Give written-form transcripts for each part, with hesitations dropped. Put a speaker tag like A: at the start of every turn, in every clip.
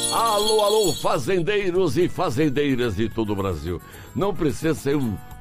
A: Alô, alô, fazendeiros e fazendeiras de todo o Brasil. Não precisa ser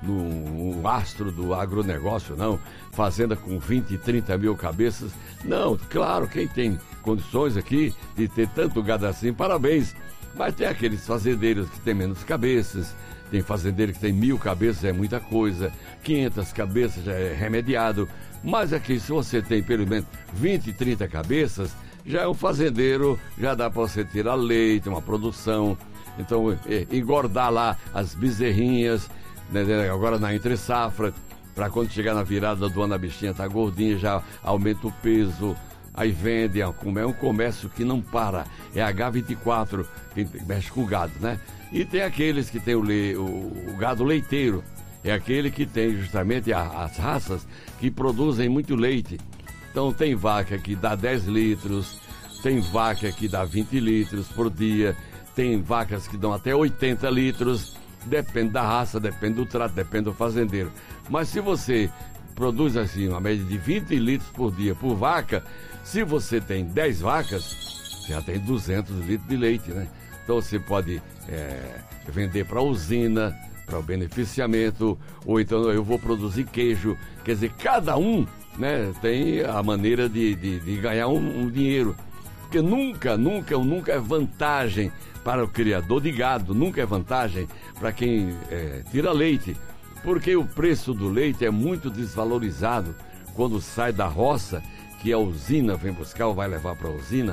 A: um astro do agronegócio, não. Fazenda com 20, 30 mil cabeças. Não, claro, quem tem condições aqui de ter tanto gado assim, parabéns. Mas tem aqueles fazendeiros que tem menos cabeças. Tem fazendeiro que tem 1000 cabeças, é muita coisa. 500 cabeças já é remediado. Mas aqui, se você tem pelo menos 20, 30 cabeças, já é um fazendeiro, já dá para você tirar leite, uma produção. Então, engordar lá as bezerrinhas, né, agora na entre safra, para quando chegar na virada do ano a bichinha tá gordinha, já aumenta o peso, aí vende, é um comércio que não para, é H24, que mexe com o gado, né? E tem aqueles que tem o gado leiteiro, é aquele que tem justamente as raças que produzem muito leite. Então tem vaca que dá 10 litros, tem vaca que dá 20 litros por dia, tem vacas que dão até 80 litros, depende da raça, depende do trato, depende do fazendeiro. Mas se você produz assim uma média de 20 litros por dia por vaca, se você tem 10 vacas, já tem 200 litros de leite, né? Então você pode vender para a usina, para o beneficiamento, ou então eu vou produzir queijo. Quer dizer, cada um, né, tem a maneira de ganhar um dinheiro. Porque nunca é vantagem para o criador de gado, nunca é vantagem para quem tira leite. Porque o preço do leite é muito desvalorizado quando sai da roça, que a usina vem buscar ou vai levar para a usina,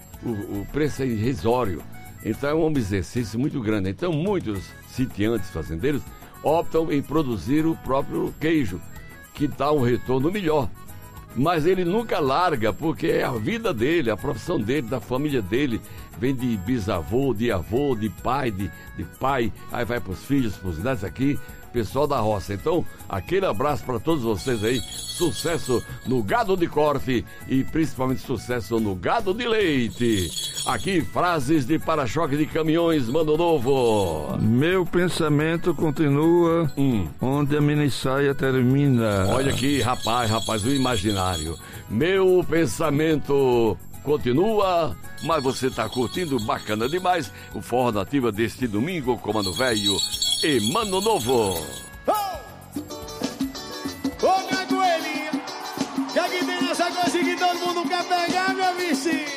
A: o preço é irrisório. Então é um exercício muito grande. Então muitos sitiantes, fazendeiros, optam em produzir o próprio queijo, que dá um retorno melhor. Mas ele nunca larga, porque é a vida dele, a profissão dele, da família dele. Vem de bisavô, de avô, de pai, aí vai para os filhos, para os netos aqui, pessoal da roça. Então, aquele abraço para todos vocês aí. Sucesso no gado de corte e principalmente sucesso no gado de leite. Aqui, frases de para-choque de caminhões, Mano Novo.
B: Meu pensamento continua onde a minissaia termina.
A: Olha aqui, rapaz, o imaginário. Meu pensamento continua, mas você tá curtindo, bacana demais, o Forró Nativa deste domingo com Mano Velho e Mano Novo.
C: Ô, Caguelinha, que aqui tem essa coisa que todo mundo quer pegar, meu vizinho.